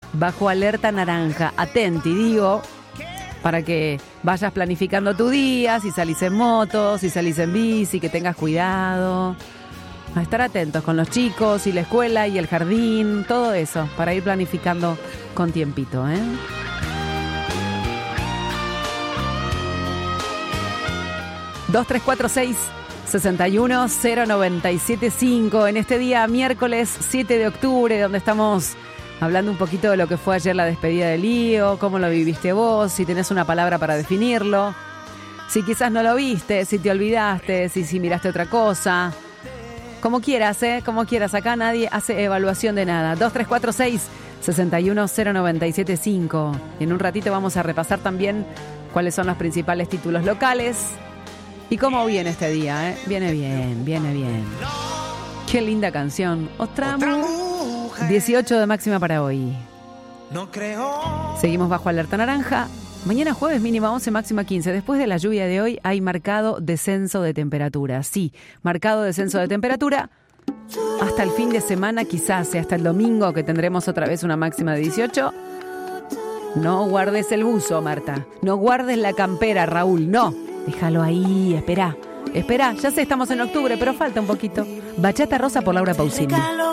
bajo alerta naranja. Atenti, digo, para que vayas planificando tu día, si salís en moto, si salís en bici, que tengas cuidado. A estar atentos con los chicos y la escuela y el jardín, todo eso, para ir planificando con tiempito, ¿eh? ...2346-610975... en este día miércoles 7 de octubre... donde estamos hablando un poquito de lo que fue ayer la despedida de Lío... cómo lo viviste vos, si tenés una palabra para definirlo... si quizás no lo viste, si te olvidaste, si miraste otra cosa... como quieras, como quieras, acá nadie hace evaluación de nada. 2346-610975... y en un ratito vamos a repasar también cuáles son los principales títulos locales... y cómo viene este día, Viene bien, viene bien. Qué linda canción. Otra mujer. 18 de máxima para hoy. No creo. Seguimos bajo alerta naranja. Mañana jueves mínima 11, máxima 15. Después de la lluvia de hoy hay marcado descenso de temperatura. Sí, marcado descenso de temperatura. Hasta el fin de semana quizás, hasta el domingo que tendremos otra vez una máxima de 18. No guardes el buzo, Marta. No guardes la campera, Raúl, no. Déjalo ahí, espera, ya sé, estamos en octubre, pero falta un poquito. Bachata Rosa por Laura Pausini.